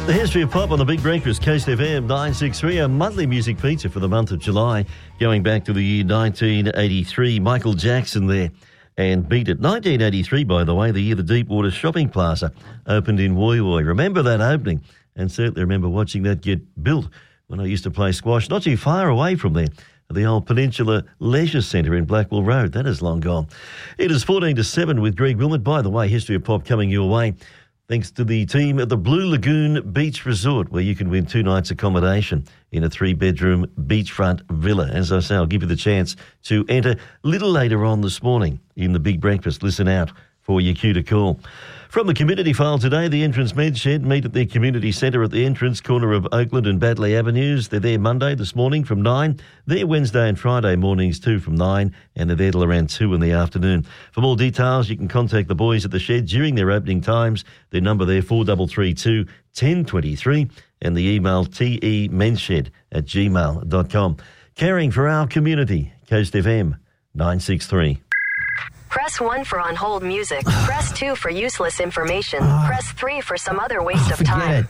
The history of pop on the Big Breakfast, Coast FM 963, a monthly music feature for the month of July, going back to the year 1983. Michael Jackson there, and Beat It. 1983, by the way, the year the Deepwater Shopping Plaza opened in Woy Woy. Remember that opening, and certainly remember watching that get built when I used to play squash not too far away from there, at the old Peninsula Leisure Centre in Blackwell Road. That is long gone. It is 14-7 with Greg Wilmot. By the way, history of pop coming your way, thanks to the team at the Blue Lagoon Beach Resort, where you can win 2 nights accommodation in a 3-bedroom beachfront villa. As I say, I'll give you the chance to enter a little later on this morning in the Big Breakfast. Listen out for your cue to call. From the community file today, the Entrance Med Shed meet at their community centre at the entrance corner of Oakland and Badley Avenues. They're there Monday this morning from 9. They're Wednesday and Friday mornings too from 9, and they're there till around 2 in the afternoon. For more details, you can contact the boys at the shed during their opening times. Their number there, 4332 1023, and the email temenshed@gmail.com. Caring for our community, Coast FM 963. Press 1 for on-hold music. Press 2 for useless information. Press 3 for some other waste of time.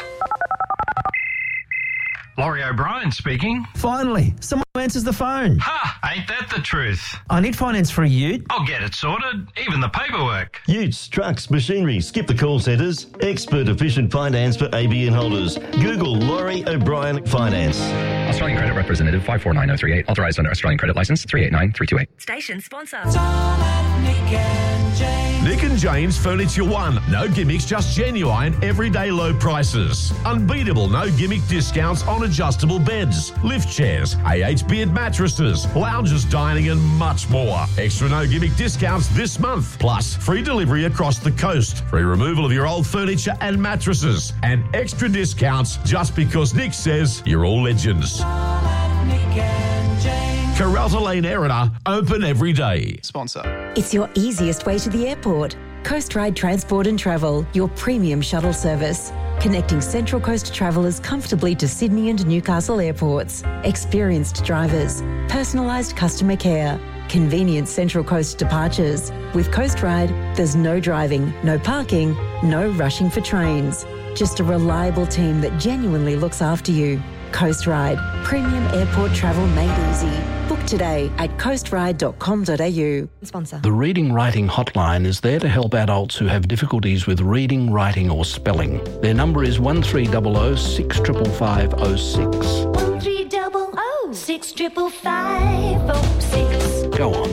Laurie O'Brien speaking. Finally, someone answers the phone. Ha! Ain't that the truth? I need finance for a ute. I'll get it sorted, even the paperwork. Utes, trucks, machinery, skip the call centres. Expert efficient finance for ABN holders. Google Laurie O'Brien Finance. Australian Credit Representative 549038. Authorised under Australian Credit Licence 389328. Station sponsor. Nick and Jane's Furniture One. No gimmicks, just genuine, everyday low prices. Unbeatable, no gimmick discounts on adjustable beds, lift chairs, AH Beard mattresses, lounges, dining and much more. Extra no gimmick discounts this month. Plus, free delivery across the coast. Free removal of your old furniture and mattresses. And extra discounts just because Nick says you're all legends. Carralta Lane, Erina, open every day. Sponsor. It's your easiest way to the airport. Coast Ride Transport and Travel, your premium shuttle service. Connecting Central Coast travellers comfortably to Sydney and Newcastle airports. Experienced drivers, personalised customer care, convenient Central Coast departures. With Coast Ride, there's no driving, no parking, no rushing for trains. Just a reliable team that genuinely looks after you. Coast Ride, premium airport travel made easy. Book today at coastride.com.au. Sponsor. The Reading Writing Hotline is there to help adults who have difficulties with reading, writing or spelling. Their number is 1300 65506. 1300 65506. Go on.